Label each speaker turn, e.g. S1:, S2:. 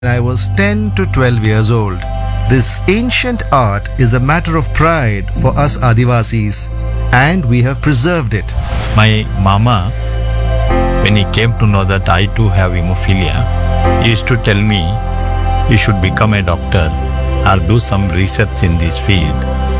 S1: I was 10 to 12 years old. This ancient art is a matter of pride for us Adivasis, and we have preserved it.
S2: My mama, when he came to know that I too have hemophilia, he used to tell me, you should become a doctor or do some research in this field.